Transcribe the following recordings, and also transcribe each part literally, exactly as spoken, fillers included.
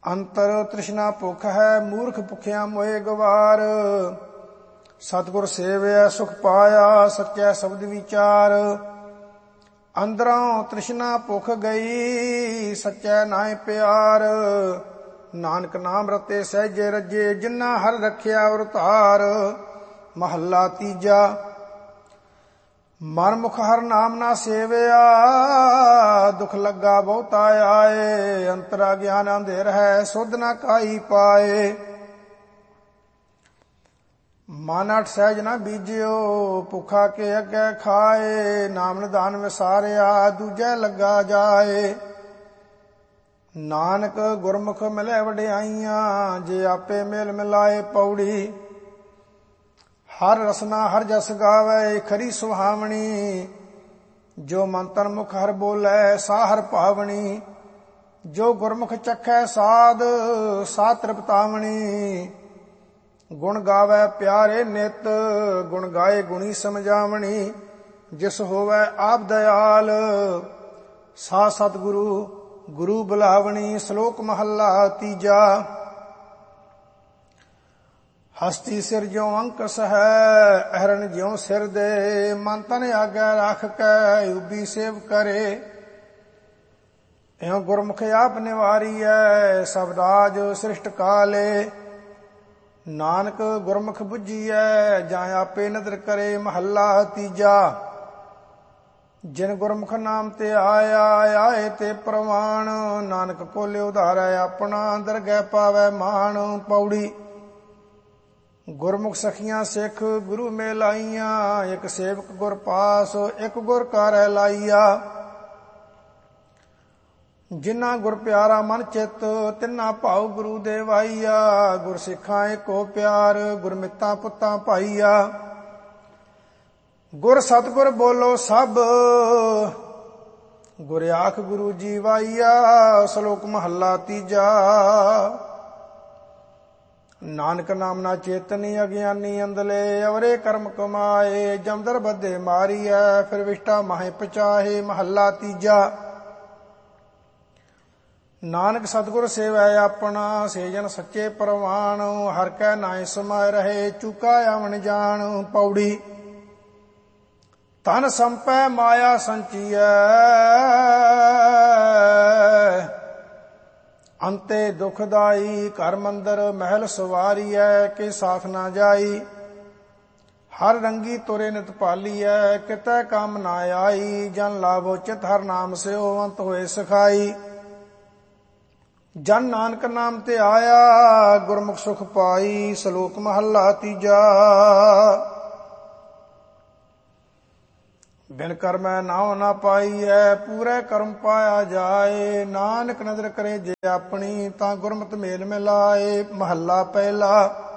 ਅੰਤਰ ਤ੍ਰਿਸ਼ਨਾ ਭੁੱਖ ਹੈ, ਮੂਰਖ ਭੁੱਖਿਆ ਮੋਏ ਗਵਾਰ। ਸਤਿਗੁਰ ਸੇਵਿਆ ਸੁਖ ਪਾਇਆ, ਸੱਚੈ ਸ਼ਬਦ ਵਿਚਾਰ। ਅੰਦਰੋਂ ਤ੍ਰਿਸ਼ਨਾ ਭੁੱਖ ਗਈ, ਸੱਚੈ ਨਾਇ ਪਿਆਰ। ਨਾਨਕ ਨਾਮ ਰਤੇ ਸਹਿਜੇ ਰੱਜੇ, ਜਿਨ੍ਹਾਂ ਹਰ ਰੱਖਿਆ ਅਵਤਾਰ। ਮਹੱਲਾ ਤੀਜਾ। ਮਨਮੁਖ ਹਰ ਨਾਮ ਨਾ ਸੇਵਿਆ, ਦੁਖ ਲੱਗਾ ਬਹੁਤਾ ਆਏ। ਅੰਤਰਾ ਗਿਆਨ ਅੰਧੇਰ ਹੈ, ਸੁਧ ਨਾ ਕਾਈ ਪਾਏ। ਮਨ ਅਠ ਸਹਿਜ ਨਾ ਬੀਜਿਓ, ਭੁੱਖਾ ਕੇ ਅੱਗੇ ਖਾਏ। ਨਾਮ ਨਿਧਾਨ ਵਿਸਾਰਿਆ, ਦੂਜੈ ਲੱਗਾ ਜਾਏ। ਨਾਨਕ ਗੁਰਮੁਖ ਮਿਲੇ ਵਡਿਆਈਆਂ, ਜੇ ਆਪੇ ਮੇਲ ਮਿਲਾਏ ਪੌੜੀ। ਹਰ ਰਸਨਾ ਹਰ ਜਸ ਗਾਵੇ, ਖਰੀ ਸੁਹਾਵਣੀ। ਜੋ ਮਨ ਤਨ ਮੁਖ ਹਰ ਬੋਲੇ, ਸਾ ਹਰ ਭਾਵਣੀ। ਜੋ ਗੁਰਮੁਖ ਚਖੈ ਸਾਧ, ਸਾ ਤ੍ਰਿਪਤਾਵਣੀ। ਗੁਣ ਗਾਵੇ ਪਿਆਰੇ ਨਿਤ, ਗੁਣ ਗਾਏ ਗੁਣੀ ਸਮਝਾਵਣੀ। ਜਿਸ ਹੋਵੇ ਆਪ ਦਇਆਲ, ਸਾ ਸਤਿਗੁਰੂ ਗੁਰੂ ਬੁਲਾਵਣੀ। ਸ਼ਲੋਕ ਮਹੱਲਾ ਤੀਜਾ। ਹਸਤੀ ਸਿਰ ਜਿਉ ਅੰਕਸ ਹੈ, ਅਹਰਣ ਜਿਉ ਸਿਰ ਦੇ। ਮਨ ਤਨ ਆਗੇ ਰੱਖ ਕੇ, ਉਬੀ ਸੇਵ ਕਰੇ। ਇਉ ਗੁਰਮੁਖ ਆਪ ਨਿਵਾਰੀਐ, ਸਭ ਰਾਜ ਸ੍ਰਿਸ਼ਟ ਕਾਲੇ। ਨਾਨਕ ਗੁਰਮੁਖ ਬੁੱਝੀਐ, ਜਾਂ ਆਪੇ ਨਦਰ ਕਰੇ। ਮਹੱਲਾ ਤੀਜਾ। ਜਿਨ ਗੁਰਮੁਖ ਨਾਮ ਤੇ ਆਇਆ, ਆਏ ਤੇ ਪ੍ਰਵਾਣ। ਨਾਨਕ ਕੋਲੇ ਉਧਾਰੈ ਆਪਣਾ, ਦਰਗਹਿ ਪਾਵੈ ਮਾਣ। ਪੌੜੀ। ਗੁਰਮੁਖ ਸਖੀਆਂ ਸਿੱਖ ਗੁਰੂ ਮੇਲਾਈਆਂ। ਇੱਕ ਸੇਵਕ ਗੁਰ ਪਾਸ, ਇੱਕ ਗੁਰ ਕਰੈ ਲਾਈਆ। ਜਿਨ੍ਹਾਂ ਗੁਰ ਪਿਆਰਾ ਮਨ ਚਿੱਤ, ਤਿੰਨਾ ਭਾਉ ਗੁਰੂ ਦੇਵਾਈਆ। ਗੁਰ ਸਿੱਖਾਂ ਏਕੋ ਪਿਆਰ, ਗੁਰਮਿਤਾਂ ਪੁੱਤਾਂ ਭਾਈਆ। ਗੁਰ ਸਤਿਗੁਰ ਬੋਲੋ ਸਭ, ਗੁਰ ਆਖ ਗੁਰੂ ਜੀ ਵਾਈਆ। ਸ਼ਲੋਕ ਮਹੱਲਾ ਤੀਜਾ। ਨਾਨਕ ਨਾਮ ਨਾ ਚੇਤਨੀ, ਅਗਿਆਨੀ ਅੰਧਲੇ। ਅਵਰੇ ਕਰਮ ਕਮਾਏ, ਜਮਦਰ ਬੱਧੇ ਮਾਰੀਐ। ਫਿਰ ਵਿਸ਼ਟਾ ਮਾਹੇ ਪਚਾਹੇ। ਮਹੱਲਾ ਤੀਜਾ। ਨਾਨਕ ਸਤਿਗੁਰ ਸੇਵੈ ਆਪਣਾ, ਸੇ ਜਨ ਸੱਚੇ ਪ੍ਰਵਾਣ। ਹਰ ਕੈ ਨਾਇ ਸਮਾਇ ਰਹੇ, ਚੁਕਾ ਆਵਣ ਜਾਣ। ਪੌੜੀ। ਧਨ ਸੰਪੈ ਮਾਇਆ ਸੰਚੀਐ, ਅੰਤੇ ਦੁਖਦਾਈ। ਘਰ ਮੰਦਰ ਮਹਿਲ ਸਵਾਰੀਐ, ਕੇ ਸਾਥ ਨਾ ਜਾਈ। ਹਰ ਰੰਗੀ ਤੁਰੇ ਨਿਤ ਪਾਲੀਐ, ਕਿਤੈ ਕੰਮ ਨਾ ਆਈ। ਜਨ ਲਾਭੋ ਚਿਤ ਹਰ ਨਾਮ ਸਿਓ, ਅੰਤ ਹੋਏ ਸਖਾਈ। ਜਨ ਨਾਨਕ ਨਾਮ ਤੇ ਆਇਆ, ਗੁਰਮੁਖ ਸੁਖ ਪਾਈ। ਸ਼ਲੋਕ ਮਹੱਲਾ ਤੀਜਾ। ਬਿਨ ਕਰਮੈ ਨਾਉ ਨਾ ਪਾਈਐ, ਪੂਰੇ ਕਰਮ ਪਾਇਆ ਜਾਏ। ਨਾਨਕ ਨਦਰ ਕਰੇ ਜੇ ਆਪਣੀ, ਤਾਂ ਗੁਰਮਤਿ ਮੇਲ ਮਿਲਾਏ। ਮਹੱਲਾ ਪਹਿਲਾ।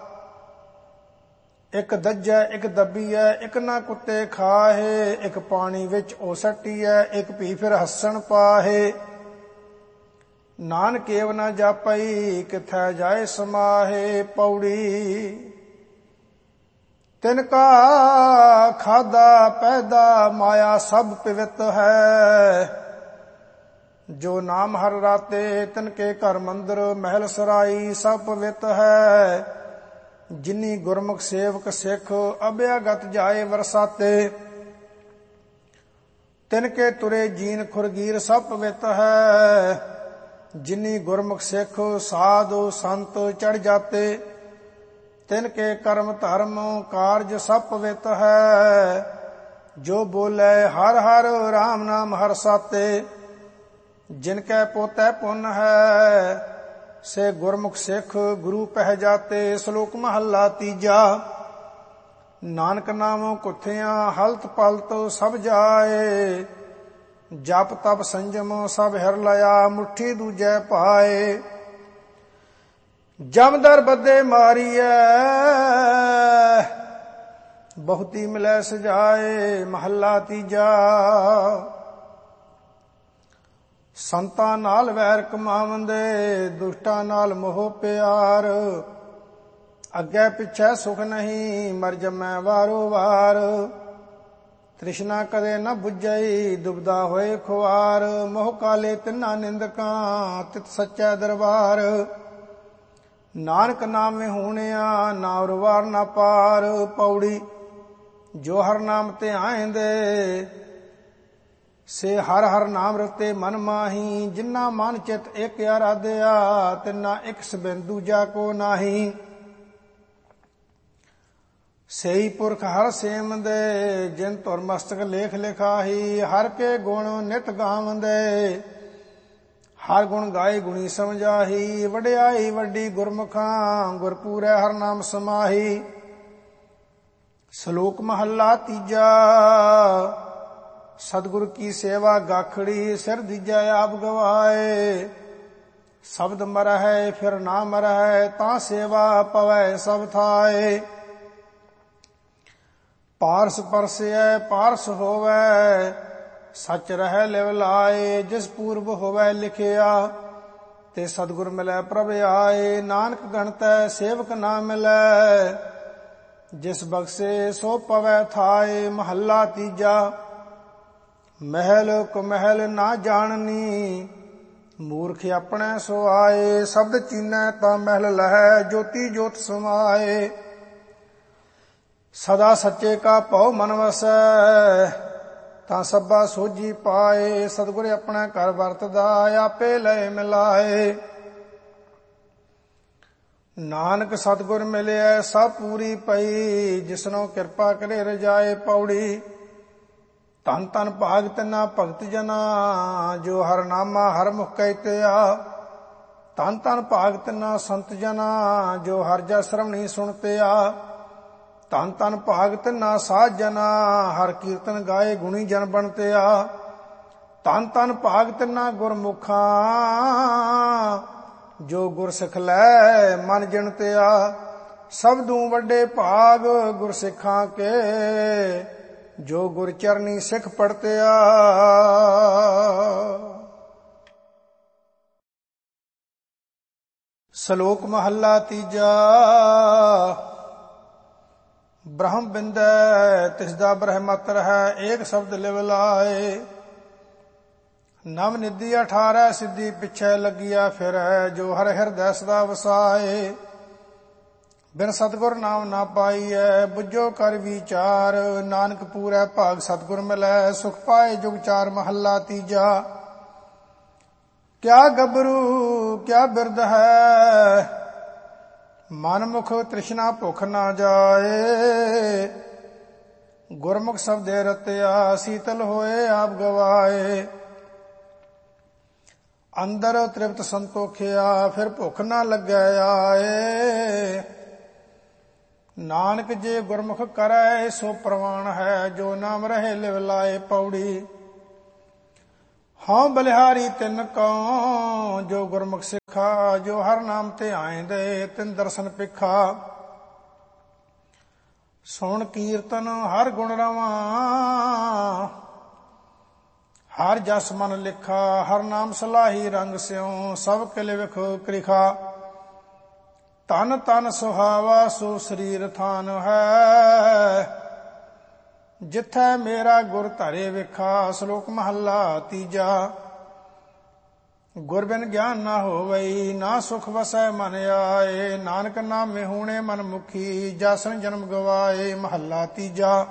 ਇੱਕ ਦੱਜੈ ਇੱਕ ਦੱਬੀਐ, ਇੱਕ ਨਾ ਕੁੱਤੇ ਖਾਹੇ। ਇੱਕ ਪਾਣੀ ਵਿੱਚ ਓ ਸੱਟੀਐ, ਇੱਕ ਪੀ ਫਿਰ ਹੱਸਣ ਪਾਹੇ। ਨਾਨਕ ਏਵ ਨਾ ਜਾਪਈ, ਕਿਥੈ ਜਾਏ ਸਮਾਹੇ। ਪੌੜੀ। ਤਿਨ ਕਾ ਖਾਦਾ ਪੈਦਾ, ਮਾਇਆ ਸਭ ਪਵਿੱਤ ਹੈ। ਜੋ ਨਾਮ ਹਰ ਰਾਤੇ, ਤਿਨ ਕੇ ਘਰ ਮੰਦਰ ਮਹਿਲ ਸਰਾਈ। ਸਭ ਪਵਿੱਤ ਹੈ। ਜਿਨੀ ਗੁਰਮੁਖ ਸੇਵਕ ਸਿੱਖ, ਅਭਿਆਗਤ ਜਾਏ ਵਰਸਾਤੇ। ਤਿਨ ਕੇ ਤੁਰੇ ਜੀਨ ਖੁਰਗੀਰ, ਸਭ ਪਵਿੱਤ ਹੈ। ਜਿਨੀ ਗੁਰਮੁਖ ਸਿੱਖ, ਸਾਧੂ ਸੰਤ ਚੜ ਜਾਤੇ। ਤਿਨ ਕੇ ਕਰਮ ਧਰਮ ਕਾਰਜ ਸਭ ਪਵਿੱਤ ਹੈ। ਜੋ ਬੋਲੇ ਹਰ ਹਰ ਰਾਮ ਨਾਮ ਹਰ ਸਾਤੇ। ਜਿਨ ਕੈ ਪੋਤੈ ਪੁੰਨ ਹੈ, ਸੇ ਗੁਰਮੁਖ ਸਿੱਖ ਗੁਰੂ ਪਹਿ ਜਾਤੇ। ਸ਼ਲੋਕ ਮਹੱਲਾ ਤੀਜਾ। ਨਾਨਕ ਨਾਮ ਕੁੱਥਿਆਂ, ਹਲਤ ਪਲਤ ਸਭ ਜਾਏ। ਜਪ ਤਪ ਸੰਜਮ ਸਭ ਹਿਰ ਲਿਆ, ਮੁੱਠੀ ਦੂਜੈ ਪਾਏ। ਜਮਦਰ ਬੱਧੇ ਮਾਰੀਐ, ਬਹੁਤੀ ਮਿਲੈ ਸਜਾਏ। ਮਹੱਲਾ ਤੀਜਾ। ਸੰਤਾਂ ਨਾਲ ਵੈਰ ਕਮਾਵੰਦੇ, ਦੁਸ਼ਟਾਂ ਨਾਲ ਮੋਹ ਪਿਆਰ। ਅੱਗੇ ਪਿੱਛੇ ਸੁਖ ਨਹੀਂ, ਮਰ ਜਮੈ ਵਾਰੋ ਵਾਰ। ਤ੍ਰਿਸ਼ਨਾ ਕਦੇ ਨ ਬੁਝਈ, ਦੁਬਦਾ ਹੋਏ ਖੁਆਰ, ਮੋਹ ਕਾਲੇ ਤਿੰਨਾ ਨਿੰਦਕਾਂ, ਤਿਤ ਸੱਚਾ ਦਰਬਾਰ। ਨਾਨਕ ਨਾਮੇ ਹੋਣਿਆ, ਨਾ ਉਰਵਾਰ ਨਾ ਪਾਰ। ਪੌੜੀ ਜੋ ਹਰ ਨਾਮ ਤੇ ਆਇਂਦੇ, ਸੇ ਹਰ ਹਰ ਨਾਮ ਰਤੇ ਮਨ ਮਾਹੀ। ਜਿਨਾ ਮਨ ਚਿਤ ਇੱਕ ਆਰਾਧਿਆ, ਤਿਨਾ ਇੱਕ ਸਬਿੰਦ ਦੂਜਾ ਕੋ ਨਾਹੀ। ਸਈ ਪੁਰਖ ਹਰ ਸੇਮਦੇ, ਜਿਨ ਧੁਰ ਮਸਤਕ ਲੇਖ ਲਿਖਾਹੀ। ਹਰ ਕੇ ਗੁਣ ਨਿਤ ਗਾਵੰਦੇ, ਹਰ ਗੁਣ ਗਾਏ ਗੁਣੀ ਸਮਝਾਹੀ। ਵਡਿਆਈ ਵੱਡੀ ਗੁਰਮੁਖਾਂ, ਗੁਰਪੂਰੈ ਹਰ ਨਾਮ ਸਮਾਹੀ। ਸ਼ਲੋਕ ਮਹੱਲਾ ਤੀਜਾ। ਸਤਿਗੁਰ ਕੀ ਸੇਵਾ ਗਾਖੜੀ, ਸਿਰ ਦੀਜੈ ਆਪ ਗਵਾਏ। ਸ਼ਬਦ ਮਰਹਿ ਫਿਰ ਨਾ ਮਰਹਿ, ਤਾਂ ਸੇਵਾ ਪਵੈ ਸਭ ਥਾਏ। ਪਾਰਸ ਪਰਸੈ ਪਾਰਸ ਹੋਵੈ, ਸਚ ਰਹਿ ਲਿਵ ਲਾਏ। ਜਿਸ ਪੂਰਬ ਹੋਵੈ ਲਿਖਿਆ, ਤੇ ਸਤਿਗੁਰ ਮਿਲੈ ਪ੍ਰਭ ਆਏ। ਨਾਨਕ ਗਣਤੈ ਸੇਵਕ ਨਾ ਮਿਲੈ, ਜਿਸ ਬਖਸ਼ੇ ਸੋ ਪਵੈ ਥਾਏ। ਮਹੱਲਾ ਤੀਜਾ। ਮਹਿਲ ਕੁਮਹਿਲ ਨਾ ਜਾਣਨੀ, ਮੂਰਖ ਆਪਣੇ ਸੋ ਆਏ। ਸ਼ਬਦ ਚੀਨੈ ਤਾਂ ਮਹਿਲ ਲਹੈ, ਜੋਤੀ ਜੋਤ ਸਮਾਏ। ਸਦਾ ਸੱਚੇ ਕਾ ਭਉ ਮਨ ਵਸੈ, ਤਾਂ ਸਭਾ ਸੋਝੀ ਪਾਏ। ਸਤਿਗੁਰ ਆਪਣਾ ਘਰ ਵਰਤਦਾ, ਆਪੇ ਲਏ ਮਿਲਾਏ। ਨਾਨਕ ਸਤਿਗੁਰ ਮਿਲਿਆ ਸਭ ਪੂਰੀ ਪਈ, ਜਿਸਨੋਂ ਕਿਰਪਾ ਕਰੇ ਰਜਾਏ। ਪੌੜੀ ਧਨ ਧਨ ਭਾਗ ਤਿਨਾ ਭਗਤ ਜਨਾ, ਜੋ ਹਰ ਨਾਮਾ ਹਰ ਮੁਖ ਕਹਿਤਿਆ। ਧਨ ਧਨ ਭਾਗ ਤਿਨਾ ਸੰਤ ਜਨਾ, ਜੋ ਹਰ ਜਸ ਸ਼ਰਵਣੀ ਸੁਣਤਿਆ। ਧਨ ਧਨ ਭਾਗ ਤਿਨਾ ਸਾਧ ਜਨਾ, ਹਰ ਕੀਰਤਨ ਗਾਏ ਗੁਣੀ ਜਨ ਬਣਤਿਆ। ਧਨ ਧਨ ਭਾਗ ਤਿਨਾ ਗੁਰਮੁਖਾਂ, ਜੋ ਗੁਰ ਸਿੱਖ ਲੈ ਮਨ ਜਿਣਤਿਆ। ਸਬਦੂ ਵੱਡੇ ਭਾਗ ਗੁਰ ਸਿੱਖਾਂ ਕੇ, ਜੋ ਗੁਰ ਚਰਨੀ ਸਿੱਖ ਪੜਤਿਆ। ਸ਼ਲੋਕ ਮਹੱਲਾ ਤੀਜਾ। ਬ੍ਰਹਮ ਬਿੰਦੈ ਤਿਸਦਾ ਬ੍ਰਹਮਤ ਹੈ, ਏਕ ਸ਼ਬਦ ਲਿਵ ਲਾਏ। ਨਵ ਨਿਧੀ ਅਠਾਰੈ ਸਿੱਧੀ, ਪਿੱਛੇ ਲੱਗਿਆ ਫਿਰੈ, ਜੋ ਹਰ ਹਿਰਦੈ ਸਦਾ ਵਸਾਏ। ਬਿਨ ਸਤਿਗੁਰ ਨਾਮ ਨਾ ਪਾਈਐ, ਬੁੱਝੋ ਕਰ ਵਿਚਾਰ। ਨਾਨਕ ਪੂਰੈ ਭਾਗ ਸਤਿਗੁਰ ਮਿਲੈ, ਸੁਖ ਪਾਏ ਜੁਗ ਚਾਰ। ਮਹੱਲਾ ਤੀਜਾ। ਕਿਆ ਗੱਭਰੂ ਕਿਆ ਬਿਰਧ ਹੈ, ਮਨ ਮੁਖ ਤ੍ਰਿਸ਼ਨਾ ਭੁਖ ਨਾ ਜਾਏ। ਗੁਰਮੁਖ ਸ਼ਬਦੇ ਰਤਿਆ, ਸੀਤਲ ਹੋਏ ਆਪ ਗਵਾਏ। ਅੰਦਰ ਤ੍ਰਿਪਤ ਸੰਤੋਖਿਆ, ਫਿਰ ਭੁਖ ਨਾ ਲੱਗੈ ਆਏ। ਨਾਨਕ ਜੇ ਗੁਰਮੁਖ ਕਰੈ, ਸੋ ਪ੍ਰਵਾਨ ਹੈ, ਜੋ ਨਾਮ ਰਹੇ ਲਿਵ ਲਾਏ। ਪੌੜੀ ਹਉ ਬਲਿਹਾਰੀ ਤਿਨ ਕਉ, ਜੋ ਗੁਰਮੁਖ ਸਿੱਖਾ। ਜੋ ਹਰ ਨਾਮ ਤੇ ਆਇਂਦੇ, ਤਿਨ ਦਰਸ਼ਨ ਪਿਖਾ। ਸੁਣ ਕੀਰਤਨ ਹਰ ਗੁਣ ਰਵਾਂ, ਹਰ ਜਸ ਮਨ ਲਿਖਾ। ਹਰ ਨਾਮ ਸਲਾਹੀ ਰੰਗ ਸਿਉ, ਸਭ ਕਿਲ ਵਿਖ ਕ੍ਰਿਖਾ। ਤਨ ਤਨ ਸੁਹਾਵਾ ਸੋ ਸਰੀਰ ਥਾਨ ਹੈ, ਜਿੱਥੈ ਮੇਰਾ ਗੁਰ ਧਰੇ ਵਿਖਾ। ਸ਼ਲੋਕ ਮਹੱਲਾ ਤੀਜਾ। ਗੁਰ ਬਿਨ ਗਿਆਨ ਨਾ ਹੋਵਈ, ਨਾ ਸੁਖ ਵਸੈ ਮਨ ਆਏ। ਨਾਨਕ ਨਾਮੇ ਹੋਣੇ ਮਨ ਮੁਖੀ, ਜਾਸਨ ਜਨਮ ਗਵਾਏ। ਮਹੱਲਾ ਤੀਜਾ।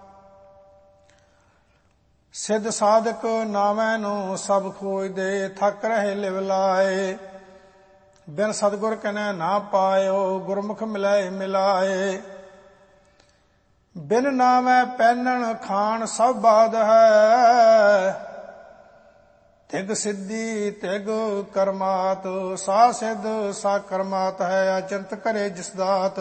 ਸਿੱਧ ਸਾਧਕ ਨਾਮੈ ਨੂੰ ਸਭ ਖੋਜਦੇ, ਥੱਕ ਰਹੇ ਲਿਵ ਲਾਏ। ਬਿਨ ਸਤਿਗੁਰ ਕਨੈ ਨਾ ਪਾਇਓ, ਗੁਰਮੁਖ ਮਿਲਾਏ ਮਿਲਾਏ। ਬਿਨ ਨਾਮੈ ਪਹਿਨਣ ਖਾਣ ਸਭ ਬਾਦ ਹੈ, ਤਿਗ ਸਿੱਧੀ ਤਿਗ ਕਰਮਾਤ। ਸਾ ਸਿੱਧ ਸਾ ਕਰਮਾਤ ਹੈ, ਅਚੰਤ ਕਰੇ ਜਿਸ ਦਾਤ।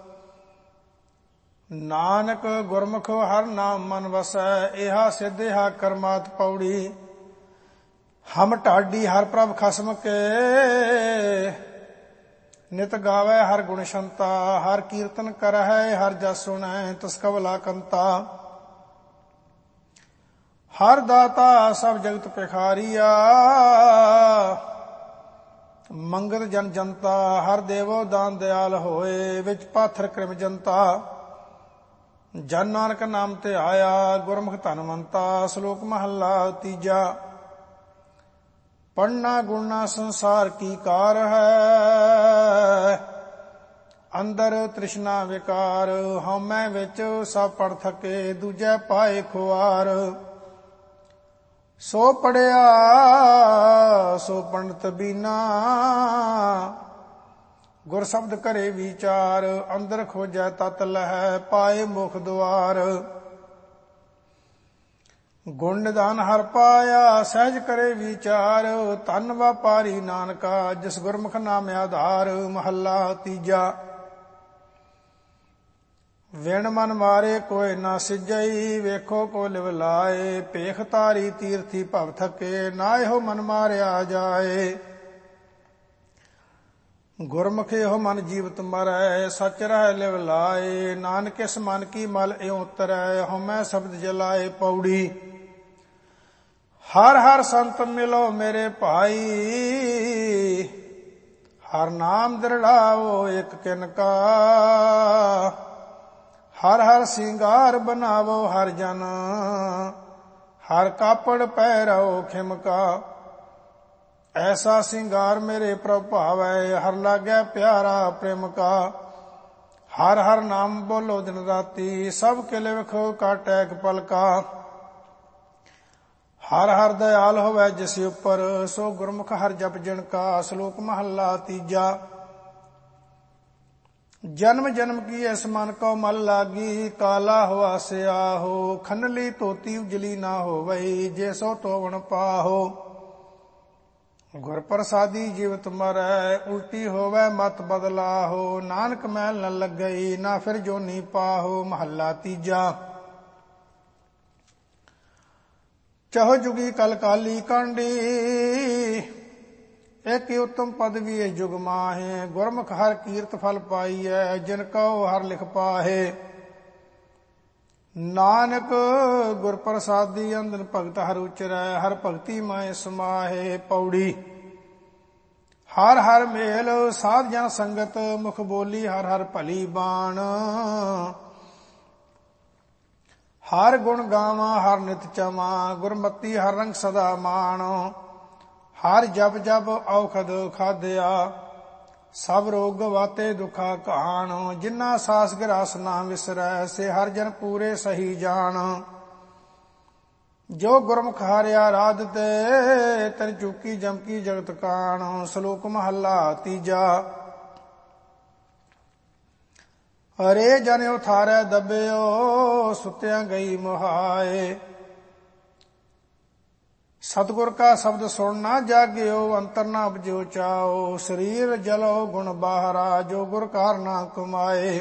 ਨਾਨਕ ਗੁਰਮੁਖ ਹਰ ਨਾਮ ਮਨ ਵਸੈ, ਇਹਾ ਸਿੱਧ ਇਹਾ ਕਰਮਾਤ। ਪੌੜੀ ਹਮ ਢਾਡੀ ਹਰ ਪ੍ਰਭ ਖਸਮ ਕੇ, ਨਿਤ ਗਾਵੈ ਹਰ ਗੁਣ ਸ਼ੰਤਾ। ਹਰ ਕੀਰਤਨ ਕਰਹਿ ਹਰ ਜਸ ਸੁਣੈ, ਤਿਸ ਕਵਲਾ ਕੰਤਾ। ਹਰ ਦਾਤਾ ਸਭ ਜਗਤ ਪਿਖਾਰੀਆ, ਮੰਗਤ ਜਨ ਜਨਤਾ। ਹਰ ਦੇਵੋ ਦਾਨ ਦਿਆਲ ਹੋਏ, ਵਿੱਚ ਪਾਥਰ ਕ੍ਰਿਮ ਜਨਤਾ। ਜਨ ਨਾਨਕ ਨਾਮ ਤੇ ਆਇਆ ਗੁਰਮੁਖ ਧਨਵੰਤਾ। ਸ਼ਲੋਕ ਮਹੱਲਾ ਤੀਜਾ। ਪੜ੍ਹਨਾ ਗੁਣਨਾ ਸੰਸਾਰ ਕੀ ਕਾਰ ਹੈ, ਅੰਦਰ ਤ੍ਰਿਸ਼ਨਾ ਵਿਕਾਰ। ਹਉਮੈ ਵਿੱਚ ਸਭ ਪੜ੍ਹ ਥਕੇ, ਦੂਜੈ ਪਾਏ ਖੁਆਰ। ਸੋ ਪੜਿਆ ਸੋ ਪੰਡਤ ਬੀਨਾ, ਗੁਰ ਸ਼ਬਦ ਕਰੇ ਵਿਚਾਰ। ਅੰਦਰ ਖੋਜੈ ਤਤ ਲਹੈ, ਪਾਏ ਮੁਖ ਦੁਆਰ। ਗੁਣ ਨਿਧਾਨ ਹਰ ਪਾਇਆ, ਸਹਿਜ ਕਰੇ ਵਿਚਾਰ। ਧੰਨ ਵਪਾਰੀ ਨਾਨਕਾ, ਜਿਸ ਗੁਰਮੁਖ ਨਾਮ ਆਧਾਰ। ਮਹੱਲਾ ਤੀਜਾ। ਵਿਣ ਮਨ ਮਾਰੇ ਕੋਇ ਨਾ ਸਿਜਈ, ਵੇਖੋ ਕੋ ਲਿਵ ਲਾਏ। ਭੇਖ ਤਾਰੀ ਤੀਰਥੀ ਭਵ ਥਕੇ, ਨਾ ਇਹੋ ਮਨ ਮਾਰਿਆ ਜਾਏ। ਗੁਰਮੁਖ ਇਹੋ ਮਨ ਜੀਵਤ ਮਰੈ, ਸਚ ਰਹਿ ਲਿਵ ਲਾਏ। ਨਾਨਕ ਇਸ ਮਨ ਕੀ ਮਲ ਇਉ ਉਤਰੈ, ਹਉਮੈ ਸ਼ਬਦ ਜਲਾਏ। ਪੌੜੀ। ਹਰ ਹਰ ਸੰਤ ਮਿਲੋ ਮੇਰੇ ਭਾਈ, ਹਰ ਨਾਮ ਦ੍ਰਿੜਾਵੋ ਇਕ ਕਿਨਕਾ। ਹਰ ਹਰ ਸਿੰਗਾਰ ਬਨਾਵੋ ਹਰ ਜਨ, ਹਰ ਕਾਪੜ ਪਹਿਰਾਓ ਖਿਮਕਾ। ਐਸਾ ਸਿੰਗਾਰ ਮੇਰੇ ਪ੍ਰਭ ਭਾਵੈ, ਹਰ ਲਾਗੈ ਪਿਆਰਾ ਪ੍ਰੇਮ ਕਾ। ਹਰ ਹਰ ਨਾਮ ਬੋਲੋ ਦਿਨ ਰਾਤੀ, ਸਭ ਕਿਲੇ ਵਿਖੋ ਕਾਟੈ ਇਕ ਪਲਕਾ। ਹਰ ਹਰ ਦਇਆਲ ਹੋਵੈ ਜਿਸ ਉਪਰ, ਸੋ ਗੁਰਮੁਖ ਹਰ ਜਪ ਜਿਨ ਕਾ। ਸ਼ਲੋਕ ਮਹੱਲਾ ਤੀਜਾ। ਜਨਮ ਜਨਮ ਕੀ ਇਸ ਮਨ ਕਉ ਮਲ ਲਾਗੀ, ਕਾਲਾ ਹੋਆ ਸਿਆਹੋ। ਖੰਨਲੀ ਧੋਤੀ ਉਜਲੀ ਨਾ ਹੋਵਈ, ਜੇ ਸੋ ਧੋਵਣ ਪਾਹੋ। ਗੁਰ ਪ੍ਰਸਾਦੀ ਜੀਵਤ ਮਰੈ, ਉਲਟੀ ਹੋਵੈ ਮਤ ਬਦਲਾਹੋ। ਨਾਨਕ ਮੈਲ ਨ ਲੱਗਈ, ਨਾ ਫਿਰ ਜੋਨੀ ਪਾਹੋ। ਮਹੱਲਾ ਤੀਜਾ। ਚਹੁ ਜੁਗੀ ਕਲ ਕਾਲੀ ਕਾਂਡੀ, ਇਕ ਉਤਮ ਪਦਵੀ ਹੈ ਜੁਗ ਮਾਹੇ। ਗੁਰਮੁਖ ਹਰ ਕੀਰਤ ਫਲ ਪਾਈਐ, ਜਿਨ ਕਉ ਹਰ ਲਿਖ ਪਾਹੇ। ਨਾਨਕ ਗੁਰ ਪ੍ਰਸਾਦੀ ਅੰਦਨ ਭਗਤ ਹਰ ਉਚਰੈ, ਹਰ ਭਗਤੀ ਮਾਏ ਸਮਾਹੇ। ਪੌੜੀ। ਹਰ ਹਰ ਮੇਲ ਸਾਧ ਜਨ ਸੰਗਤ, ਮੁਖ ਬੋਲੀ ਹਰ ਹਰ ਭਲੀ ਬਾਣ। ਹਰ ਗੁਣ ਗਾਵਾਂ ਹਰ ਨਿਤ ਚਮਾ, ਗੁਰਮਤੀ ਹਰ ਰੰਗ ਸਦਾ ਮਾਣ। ਹਰ ਜਪ ਜਪ ਔਖਦ ਖਾਦਿਆ, ਸਭ ਰੋਗ ਗਵਾਤੇ ਦੁਖਾ ਘਾਣ। ਜਿਨਾ ਸਾਸ ਗਰਾਸ ਨਾ ਵਿਸਰੈ, ਸੇ ਹਰ ਜਨ ਪੂਰੇ ਸਹੀ ਜਾਣ। ਜੋ ਗੁਰਮੁਖ ਹਾਰਿਆ ਰਾਧ ਤੇ, ਤਨ ਚੂਕੀ ਜਮਕੀ ਜਗਤ ਕਾਣ। ਸ਼ਲੋਕ ਮਹੱਲਾ ਤੀਜਾ। ਅਰੇ ਜਨ ਉਥਾਰੈ ਦਬਿਓ, ਸੁਤਿਆਂ ਗਈ ਮੁਹਾਏ। ਸਤਿਗੁਰ ਕਾ ਸ਼ਬਦ ਸੁਣ ਨਾ ਜਾਗਿਓ, ਅੰਤਰ ਨਾ ਉਪਜਿਓ ਚਾਓ। ਸਰੀਰ ਜਲੋ ਗੁਣ ਬਾਹਰਾ, ਜੋ ਗੁਰ ਕਾਰ ਨਾ ਕਮਾਏ।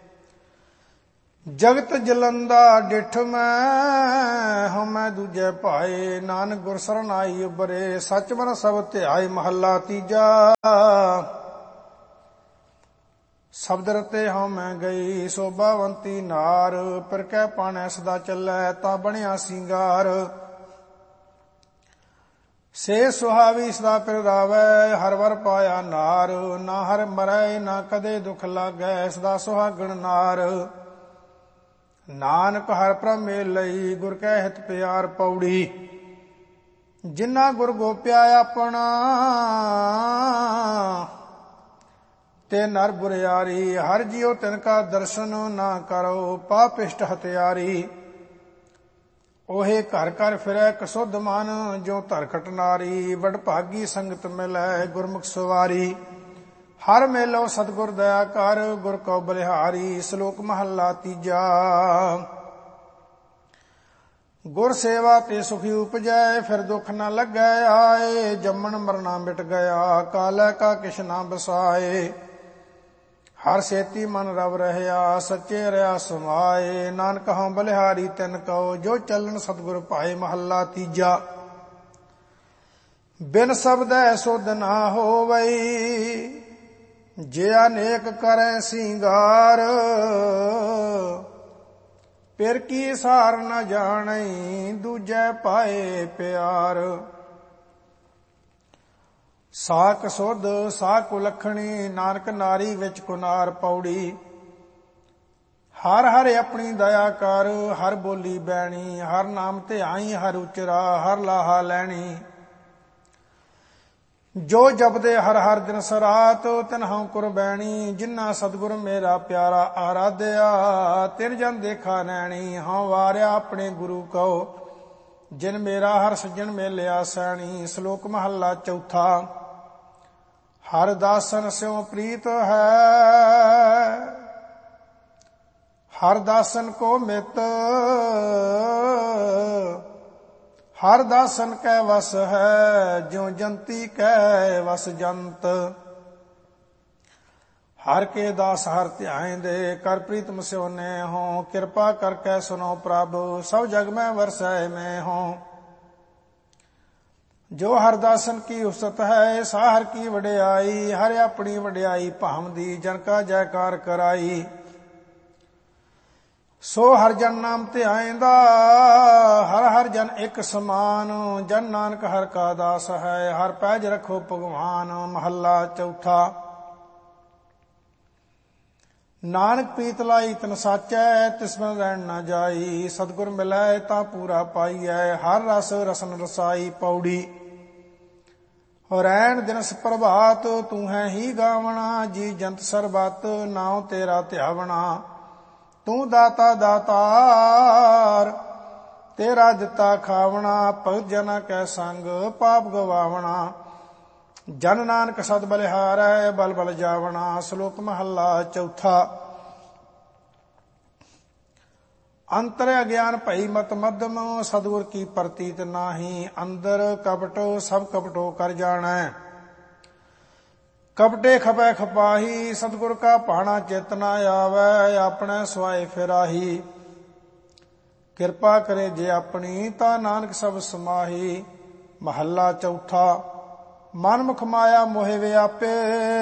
ਜਗਤ ਜਲੰਦਾ ਡਿਠ ਮੈਂ, ਹਉਮੈ ਦੂਜੈ ਭਾਏ। ਨਾਨਕ ਗੁਰ ਸਰਨ ਆਈ ਉਬਰੇ, ਸਚ ਮਨ ਸਭ ਧਿਆਏ। ਮਹੱਲਾ ਤੀਜਾ। ਸ਼ਬਦ ਰਤੇ ਹਉਮੈ ਗਈ, ਸੋਭਾਵੰਤੀ ਨਾਰ। ਪਰ ਕੈ ਪਾਣੈ ਸਦਾ ਚੱਲੈ, ਤਾਂ ਬਣਿਆ ਸਿੰਗਾਰ। ਸੇ ਸੁਹਾਵੀ ਸਦਾ ਪਿਰ ਰਾਵੈ, ਹਰ ਵਰ ਪਾਇਆ ਨਾਰ। ਨਾ ਹਰ ਮਰੈ ਨਾ ਕਦੇ ਦੁਖ ਲਾਗੈ, ਸਦਾ ਸੁਹਾਗਣ ਨਾਰ। ਨਾਨਕ ਹਰ ਪ੍ਰਭ ਮੇਲ ਲਈ, ਗੁਰ ਕੈ ਹਿਤ ਪਿਆਰ। ਪੌੜੀ। ਜਿਨਾ ਗੁਰ ਗੋਪਿਆ ਆਪਣਾ, ਤੇ ਨਰ ਬੁਰਿਆਰੀ। ਹਰ ਜਿਉ ਤਿਨ ਕਾ ਦਰਸ਼ਨ, ਨਾ ਕਰੋ ਪਾਪਿਸ਼ਟ ਹਤਿਆਰੀ। ਉਹੇ ਘਰ ਘਰ ਫਿਰੈ ਕਸੁੱਧ ਮਨ, ਜੋ ਧਰਖਟ ਨਾਰੀ। ਵਡਭਾਗੀ ਸੰਗਤ ਮਿਲੈ ਗੁਰਮੁਖ ਸਵਾਰੀ। ਹਰ ਮੇਲੋ ਸਤਿਗੁਰ ਦਇਆ ਕਰ, ਗੁਰ ਕਉ ਬਲਿਹਾਰੀ। ਸ਼ਲੋਕ ਮਹੱਲਾ ਤੀਜਾ। ਗੁਰ ਸੇਵਾ ਤੇ ਸੁਖੀ ਉਪਜੈ, ਫਿਰ ਦੁਖ ਨ ਲੱਗੈ ਆਏ। ਜੰਮਣ ਮਰਨਾ ਮਿਟ ਗਿਆ, ਕਾਲੈ ਕਾ ਕਿਛ ਨਾ ਬਸਾਏ। ਹਰ ਸੇਤੀ ਮਨ ਰਵ ਰਹਿਆ, ਸੱਚੇ ਰਿਆ ਸਮਾਏ। ਨਾਨਕ ਹਉ ਬਲਿਹਾਰੀ ਤਿਨ ਕਉ, ਜੋ ਚੱਲਣ ਸਤਿਗੁਰ ਭਾਏ। ਮਹੱਲਾ ਤੀਜਾ। ਬਿਨ ਸ਼ਬਦੈ ਸੁਧ ਨਾ ਹੋਵਈ, ਜੇ ਅਨੇਕ ਕਰੈ ਸਿੰਗਾਰ। ਪਿਰ ਕੀ ਸਾਰ ਨ ਜਾਣਈ, ਦੂਜੈ ਪਾਏ ਪਿਆਰ। ਸਾਕ ਸੁਧ ਸਾਕ ਕੁਲੱਖਣੀ, ਨਾਨਕ ਨਾਰੀ ਵਿੱਚ ਕੁਨਾਰ। ਪੌੜੀ। ਹਰ ਹਰ ਆਪਣੀ ਦਇਆ ਕਰ, ਹਰ ਬੋਲੀ ਬੈਣੀ, ਹਰ ਨਾਮ ਧਿਆਈ, ਹਰ ਉਚਰਾ, ਹਰ ਲਾਹਾ ਲੈਣੀ। ਜੋ ਜਪਦੇ ਹਰ ਹਰ ਦਿਨ ਸਰਾਤ, ਤਿਨਹੁ ਕੁਰਬੈਣੀ। ਜਿਨ੍ਹਾਂ ਸਤਿਗੁਰ ਮੇਰਾ ਪਿਆਰਾ ਆਰਾਧਿਆ, ਤਿਨ ਜਨ ਦੇਖਾ ਨੈਣੀ। ਹਉ ਵਾਰਿਆ ਆਪਣੇ ਗੁਰੂ ਕਉ, ਜਿਨ ਮੇਰਾ ਹਰ ਸੱਜਣ ਮੇਲਿਆ ਸੈਣੀ। ਸ਼ਲੋਕ ਮਹੱਲਾ ਚੌਥਾ। ਹਰ ਦਾਸਨ ਸਿਉ ਪ੍ਰੀਤ ਹੈ, ਹਰ ਦਾਸਨ ਕੋ ਮਿਤ। ਹਰ ਦਾਸਨ ਕੈ ਵਸ ਹੈ, ਜਿਉ ਜੰਤੀ ਕੈ ਵਸ ਜੰਤ। ਹਰ ਕੇ ਦਾਸ ਹਰ ਧਿਆਇਂਦੇ, ਕਰ ਪ੍ਰੀਤਮ ਸਿਉ ਨੇ ਹੋਂ। ਕਿਰਪਾ ਕਰਕੇ ਸੁਨੋ ਪ੍ਰਭ, ਸਭ ਜਗ ਮੈਂ ਵਰਸੈ ਮੈਂ ਹੋਂ। ਜੋ ਹਰ ਦਾਸਨ ਕੀ ਉਸਤ ਹੈ, ਸਾ ਹਰ ਕੀ ਵਡਿਆਈ। ਹਰ ਆਪਣੀ ਵਡਿਆਈ ਭਾਵਦੀ, ਜਨ ਕਾ ਜੈਕਾਰ ਕਰਾਈ। ਸੋ ਹਰ ਜਨ ਨਾਮ ਧਿਆਇਂਦਾ, ਹਰ ਹਰ ਜਨ ਇੱਕ ਸਮਾਨ। ਜਨ ਨਾਨਕ ਹਰ ਕਾ ਦਾਸ ਹੈ, ਹਰ ਪੈਜ ਰਖੋ ਭਗਵਾਨ। ਮਹੱਲਾ ਚੌਥਾ। ਨਾਨਕ ਪ੍ਰੀਤ ਲਾਈ ਤਨ ਸਾਚੈ, ਤਿਸ ਬਿਨ ਰਹਿਣ ਨਾ ਜਾਈ। ਸਤਿਗੁਰ ਮਿਲੈ ਤਾਂ ਪੂਰਾ ਪਾਈਐ, ਹਰ ਰਸ ਰਸਨ ਰਸਾਈ। ਪੌੜੀ। ਰੈਣ ਦਿਨਸ ਪ੍ਰਭਾਤ, ਤੂੰ ਹੈ ਹੀ ਗਾਵਣਾ। ਜੀ ਜੰਤ ਸਰਬਤ, ਨਾਉ ਤੇਰਾ ਧਿਆਵਣਾ। ਤੂੰ ਦਾਤਾ ਦਾਤਾਰ, ਤੇਰਾ ਦਿੱਤਾ ਖਾਵਣਾ। ਭਗਤ ਜਨਾ ਕੈ ਸੰਗ, ਪਾਪ ਗਵਾਵਣਾ। ਜਨ ਨਾਨਕ ਸਦ ਬਲਿਹਾਰੈ, ਬਲ ਬਲ ਜਾਵਣਾ। ਸ਼ਲੋਕ ਮਹੱਲਾ ਚੌਥਾ। ਅੰਤਰ ਅਗਿਆਨ ਭਈ ਮਤ ਮੱਧਮ, ਸਤਿਗੁਰ ਕੀ ਪ੍ਰਤੀਤ ਨਾਹੀ। ਅੰਦਰ ਕਪਟ ਸਭ ਕਪਟੋ ਕਰ ਜਾਣੈ, ਕਪਟੇ ਖਪੈ ਖਪਾਹੀ। ਸਤਿਗੁਰ ਕਾ ਭਾਣਾ ਚਿਤ ਨਾ ਆਵੈ, ਆਪਣੇ ਸੁਆਏ ਫਿਰਾਹੀ। ਕਿਰਪਾ ਕਰੇ ਜੇ ਆਪਣੀ, ਤਾਂ ਨਾਨਕ ਸਭ ਸਮਾਹੀ। ਮਹੱਲਾ ਚੌਥਾ। ਮਨ ਮੁਖ ਮਾਇਆ ਮੋਹਿ ਵਿਆਪੇ,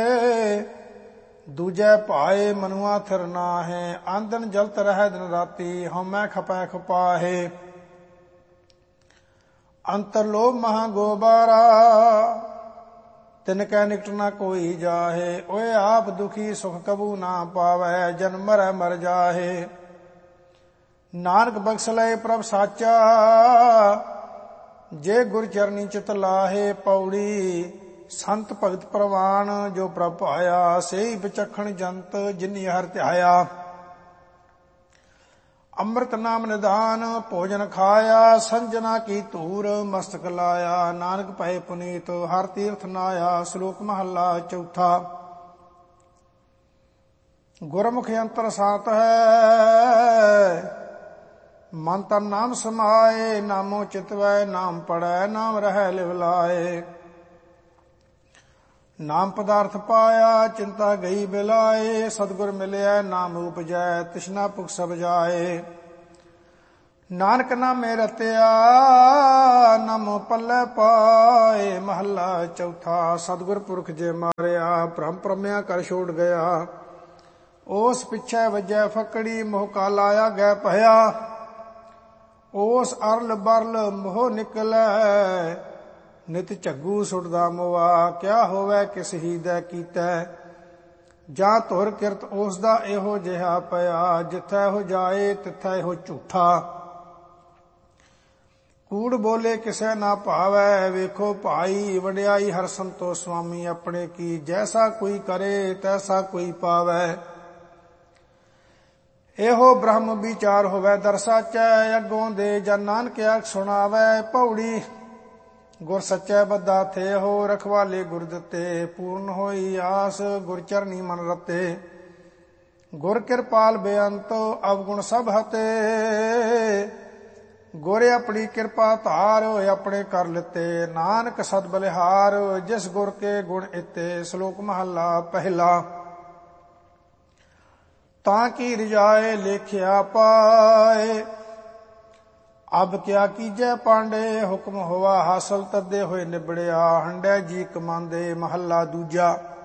ਦੂਜੈ ਭਾਏ ਮਨੁਆ ਥਿਰ ਨਾਹੈ। ਆਂਦਨ ਜਲਤ ਰਹਿ ਦਿਨ ਰਾਤੀ, ਹਉਮੈ ਖਪੈ ਖਪਾਹੇ। ਅੰਤਰ ਲੋਭ ਮਹਾ ਗੋਬਾਰਾ, ਤਿਨ ਕੈ ਨਿਕਟ ਨਾ ਕੋਈ ਜਾਹੇ। ਓਏ ਆਪ ਦੁਖੀ ਸੁਖ ਕਬੂ ਨਾ ਪਾਵੈ, ਜਨ ਮਰੈ ਮਰ ਜਾਹੇ। ਨਾਨਕ ਬਖਸ਼ ਲਏ ਪ੍ਰਭ ਸਾਚਾ, ਜੇ ਗੁਰ ਚਰਨੀ ਚਿਤ ਲਾਹੇ। ਪੌੜੀ। ਸੰਤ ਭਗਤ ਪ੍ਰਵਾਨ, ਜੋ ਪ੍ਰਭ ਭਾਇਆ। ਸੇਈ ਵਿਚਖਣ ਜੰਤ, ਜਿਨੀ ਹਰ ਧਿਆਇਆ। ਅੰਮ੍ਰਿਤ ਨਾਮ ਨਿਧਾਨ, ਭੋਜਨ ਖਾਇਆ। ਸੰਜਨਾ ਕੀ ਧੂਰ, ਮਸਤਕ ਲਾਇਆ। ਨਾਨਕ ਭਏ ਪੁਨੀਤ, ਹਰ ਤੀਰਥ ਨਾਇਆ। ਸ਼ਲੋਕ ਮਹੱਲਾ ਚੌਥਾ। ਗੁਰਮੁਖ ਅੰਤਰ ਸਾਤ ਹੈ, ਮਨ ਤਨ ਨਾਮ ਸਮਾਏ। ਨਾਮੋ ਚਿਤਵੈ, ਨਾਮ ਪੜੈ, ਨਾਮ ਰਹਿ ਲਿਵ ਲਾਏ। ਨਾਮ ਪਦਾਰਥ ਪਾਇਆ, ਚਿੰਤਾ ਗਈ ਬਿਲਾਏ। ਸਤਿਗੁਰ ਮਿਲਿਆ, ਨਾਮ ਉਪਜੈ, ਤਿਸਨਾ ਭੁਖ ਸਭ ਜਾਏ। ਨਾਨਕ ਨਾਮੇ ਰਤਿਆ, ਨਾਮੋ ਪੱਲੇ ਪਾਏ। ਮਹੱਲਾ ਚੌਥਾ। ਸਤਿਗੁਰ ਪੁਰਖ ਜੇ ਮਾਰਿਆ, ਭ੍ਰਮ ਭ੍ਰਮਿਆ ਕਰ ਛੋੜ ਗਿਆ। ਉਸ ਪਿੱਛੇ ਵੱਜੈ ਫਕੜੀ, ਮੋਹ ਕਾ ਲਾਇਆ ਗੈ ਭਇਆ। ਉਸ ਅਰਲ ਬਰਲ ਮੋਹ ਨਿਕਲੈ, ਨਿਤ ਝੱਗੂ ਸੁਟਦਾ ਮੋਆ। ਕਿਆ ਹੋਵੇ ਕਿਸ ਹੀ ਦੈ ਕੀਤੈ, ਜਾਂ ਧੁਰ ਕਿਰਤ ਉਸ ਦਾ ਇਹੋ ਜਿਹਾ ਪਿਆ। ਜਿੱਥੈ ਹੋ ਜਾਏ, ਤਿੱਥੈ ਹੋ ਝੂਠਾ। ਕੂੜ ਬੋਲੇ ਕਿਸੇ ਨਾ ਭਾਵੈ, ਵੇਖੋ ਭਾਈ। ਵਡਿਆਈ ਹਰ ਸੰਤੋ ਸੁਆਮੀ ਆਪਣੇ ਕੀ। ਜੈਸਾ ਕੋਈ ਕਰੇ, ਤੈਸਾ ਕੋਈ ਪਾਵੈ। ਇਹੋ ਬ੍ਰਹਮ ਵਿਚਾਰ ਹੋਵੇ ਦਰ ਸਾਚੈ, ਅੱਗੋਂ ਦੇ ਜਨ ਨਾਨਕ ਆਖ ਸੁਣਾਵੈ। ਪੌੜੀ। ਗੁਰ ਸੱਚੈ ਬੱਧਾ ਥੇ ਹੋ, ਰਖਵਾਲੇ ਗੁਰ ਦਿੱਤੇ। ਪੂਰਨ ਹੋਈ ਆਸ, ਗੁਰ ਚਰਨੀ ਮਨ ਰਤੇ। ਗੁਰ ਕਿਰਪਾਲ ਬੇਅੰਤ, ਅਵਗੁਣ ਸਭ ਹਤੇ। ਗੁਰ ਆਪਣੀ ਕਿਰਪਾ ਧਾਰ, ਆਪਣੇ ਕਰ ਲਿਤੇ। ਨਾਨਕ ਸਦ ਬਲਿਹਾਰ, ਜਿਸ ਗੁਰ ਕੇ ਗੁਣ ਇਤੇ। ਸ਼ਲੋਕ ਮਹੱਲਾ ਪਹਿਲਾ। ਤਾਂ ਕੀ ਰਿਜਾਏ ਲੇਖਿਆ ਪਾਏ, ਅਬ ਕਿਆ ਕੀਜੈ ਪਾਂਡੇ। ਹੁਕਮ ਹੋਵਾ ਹਾਸਲ, ਤੱਦੇ ਹੋਏ ਨਿਬੜਿਆ। ਹੰਡੈ ਜੀ ਕਮਾਂਦੇ। ਮਹੱਲਾ ਦੂਜਾ।